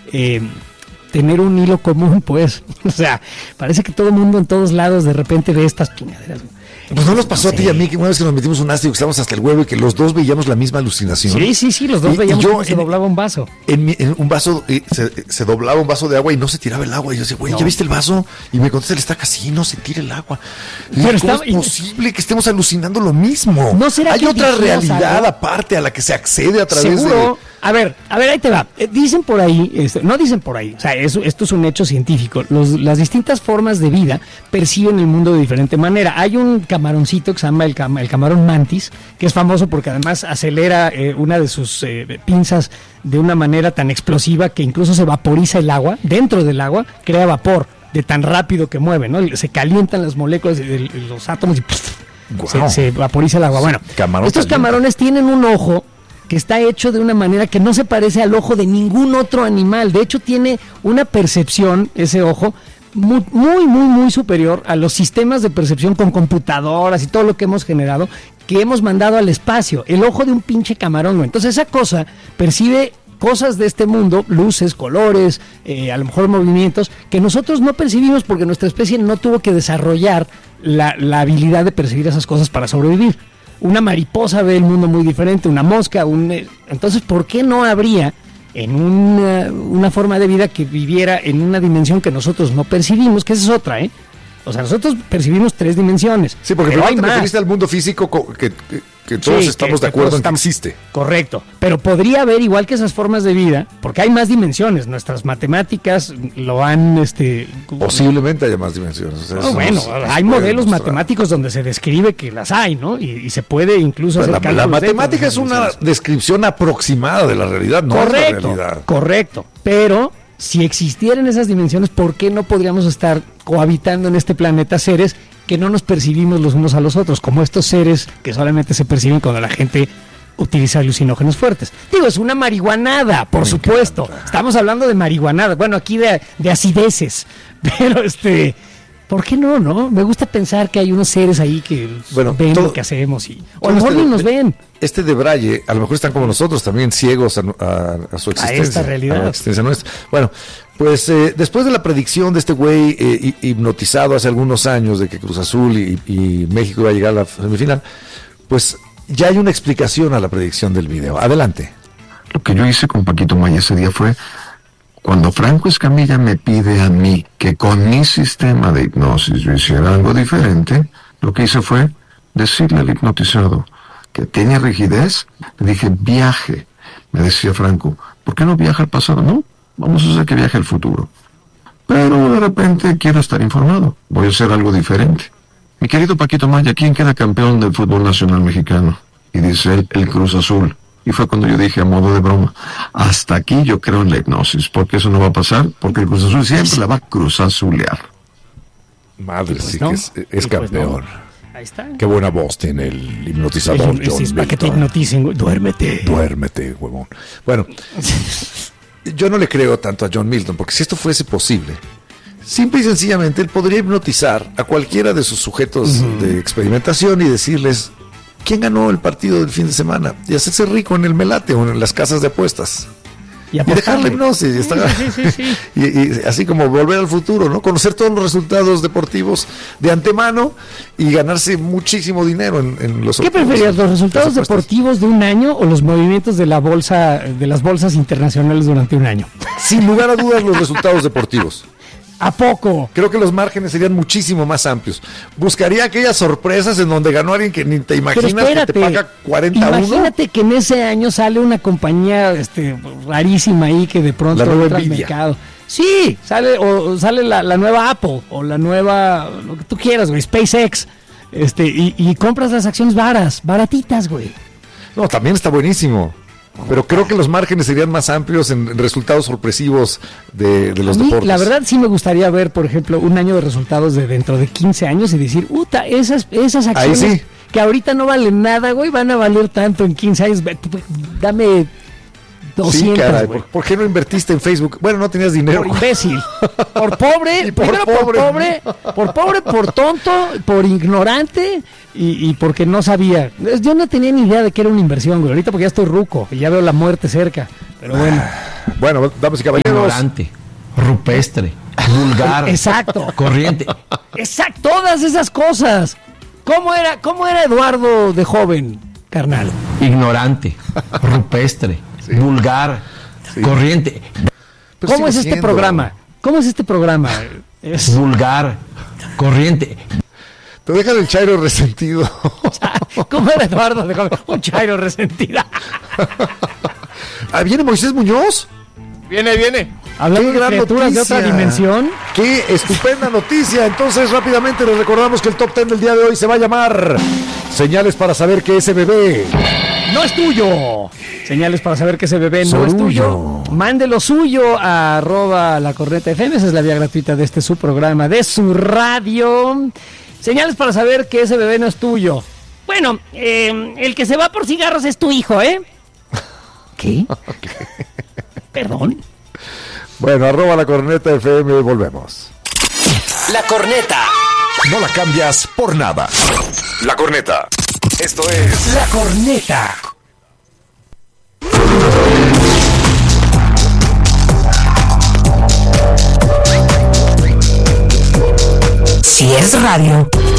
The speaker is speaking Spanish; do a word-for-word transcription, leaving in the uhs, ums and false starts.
eh, tener un hilo común, pues. O sea, parece que todo el mundo en todos lados de repente ve estas chingaderas. Pues no nos pasó no sé. a ti y a mí que una vez que nos metimos un ácido que estábamos hasta el huevo y que los dos veíamos la misma alucinación. Sí, sí, sí, los dos y, veíamos y yo, que se en, doblaba un vaso. En, mi, en un vaso, eh, se, se doblaba un vaso de agua y no se tiraba el agua. Y yo decía, güey, no. ¿ya viste el vaso? Y me contesta el estaca, sí, no se tira el agua. Pero ¿cómo está, es posible que estemos alucinando lo mismo? ¿No será Hay que otra realidad algo? aparte a la que se accede a través ¿Seguro? de... A ver, a ver, ahí te va. Eh, dicen por ahí, este, no dicen por ahí, o sea, eso, esto es un hecho científico. Los, las distintas formas de vida perciben el mundo de diferente manera. Hay un camaroncito que se llama el, cam- el camarón mantis, que es famoso porque además acelera eh, una de sus eh, pinzas de una manera tan explosiva que incluso se vaporiza el agua, dentro del agua, crea vapor de tan rápido que mueve, ¿no? Se calientan las moléculas de, de, de los átomos y ¡puf! Wow. se, se vaporiza el agua. Bueno, Camarón estos caliente. Camarones tienen un ojo que está hecho de una manera que no se parece al ojo de ningún otro animal. De hecho, tiene una percepción, ese ojo, muy, muy, muy, muy superior a los sistemas de percepción con computadoras y todo lo que hemos generado, que hemos mandado al espacio. El ojo de un pinche camarón, ¿no? Entonces, esa cosa percibe cosas de este mundo, luces, colores, eh, a lo mejor movimientos, que nosotros no percibimos porque nuestra especie no tuvo que desarrollar la, la habilidad de percibir esas cosas para sobrevivir. Una mariposa ve el mundo muy diferente, una mosca, un... entonces, ¿por qué no habría en una, una forma de vida que viviera en una dimensión que nosotros no percibimos? Que esa es otra, ¿eh? O sea, nosotros percibimos tres dimensiones. Sí, porque pero hay te más. referiste al mundo físico que, que, que todos sí, estamos que, de acuerdo en que existe. Correcto. Pero podría haber, igual que esas formas de vida, porque hay más dimensiones. Nuestras matemáticas lo han... este Posiblemente haya más dimensiones. O sea, no, bueno, hay modelos matemáticos donde se describe que las hay, ¿no? Y, y se puede incluso hacer la, la matemática es una descripción aproximada de la realidad, no correcto, es la realidad. Correcto, pero... si existieran esas dimensiones, ¿por qué no podríamos estar cohabitando en este planeta seres que no nos percibimos los unos a los otros, como estos seres que solamente se perciben cuando la gente utiliza alucinógenos fuertes? Digo, es una marihuanada, por Me supuesto. Encanta. Estamos hablando de marihuanada, bueno, aquí de, de acideces, pero este... ¿por qué no, no? Me gusta pensar que hay unos seres ahí que bueno, ven todo, lo que hacemos y o a lo mejor este, ni nos ven. Este de Braille, a lo mejor están como nosotros también ciegos a, a, a su existencia. A esta realidad. A la existencia nuestra. Bueno, pues eh, después de la predicción de este güey eh, hipnotizado hace algunos años de que Cruz Azul y, y México iba a llegar a la semifinal, pues ya hay una explicación a la predicción del video. Adelante. Lo que yo hice con Paquito Maya ese día fue... cuando Franco Escamilla me pide a mí que con mi sistema de hipnosis yo hiciera algo diferente, lo que hice fue decirle al hipnotizado que tiene rigidez. Le dije, viaje. Me decía Franco, ¿por qué no viaja al pasado? No, vamos a hacer que viaje al futuro. Pero de repente quiero estar informado, voy a hacer algo diferente. Mi querido Paquito Maya, ¿quién queda campeón del fútbol nacional mexicano? Y dice él, el Cruz Azul. Y fue cuando yo dije a modo de broma, hasta aquí yo creo en la hipnosis, porque eso no va a pasar, porque el Cruz Azul siempre la va a cruzazulear. Madre, pues sí no. que es, es campeón. Pues no. Ahí está. Qué buena voz tiene el hipnotizador. El, John es para que te hipnoticen, duérmete. Duérmete, huevón. Bueno, yo no le creo tanto a John Milton, porque si esto fuese posible, simple y sencillamente él podría hipnotizar a cualquiera de sus sujetos uh-huh. de experimentación y decirles... ¿quién ganó el partido del fin de semana? Y hacerse rico en el melate o en las casas de apuestas. Y, y dejar la hipnosis. Y, estar, sí, sí, sí. y, y así como volver al futuro, ¿no? Conocer todos los resultados deportivos de antemano y ganarse muchísimo dinero en, en los... ¿Qué preferías, los resultados deportivos de un año o los movimientos de la bolsa, de las bolsas internacionales durante un año? Sin lugar a dudas, los resultados deportivos. ¿A poco? Creo que los márgenes serían muchísimo más amplios. Buscaría aquellas sorpresas en donde ganó alguien que ni te imaginas, espérate, que te paga cuarenta a uno. Imagínate que en ese año sale una compañía este, rarísima ahí que de pronto entra al mercado. Sí, sale o sale la, la nueva Apple o la nueva, lo que tú quieras, güey, SpaceX. Este, y, y compras las acciones varas, baratitas, güey. No, también está buenísimo. Pero creo que los márgenes serían más amplios en resultados sorpresivos de, de los a mí, deportes. La verdad sí me gustaría ver, por ejemplo, un año de resultados de dentro de quince años y decir, uta, esas, esas acciones sí. que ahorita no valen nada, güey, van a valer tanto en quince años. Dame doscientos, sí, caray, ¿por, ¿por qué no invertiste en Facebook? Bueno, no tenías dinero. Por imbécil, por pobre, por primero pobre. por pobre, por pobre, por tonto, por ignorante y, y porque no sabía. Yo no tenía ni idea de que era una inversión, güey. Ahorita porque ya estoy ruco y ya veo la muerte cerca. Pero bueno. Bueno, damas y caballeros. Ignorante, rupestre, vulgar. Exacto. Corriente. Exacto, todas esas cosas. ¿Cómo era, cómo era Eduardo de joven, carnal? Ignorante, rupestre, sí. vulgar, sí. corriente. Pero ¿Cómo es este siendo. programa? ¿Cómo es este programa? Es... Vulgar, corriente. Te dejan el chairo resentido. ¿Cómo era Eduardo de joven? Un chairo resentido. Ah, ¿viene Moisés Muñoz? Viene, viene. Hablando de criaturas de otra dimensión. ¡Qué estupenda noticia! Entonces, rápidamente les recordamos que el top ten del día de hoy se va a llamar Señales para saber que ese bebé no es tuyo. Señales para saber que ese bebé no Sorullo. es tuyo. Mande lo suyo a arroba la corneta F M. Esa es la vía gratuita de este su programa, de su radio. Señales para saber que ese bebé no es tuyo. Bueno, eh, el que se va por cigarros es tu hijo, ¿eh? ¿Qué? Okay. Perdón. Bueno, arroba la corneta F M, volvemos. La corneta. No la cambias por nada. La corneta. Esto es La corneta. Si es radio,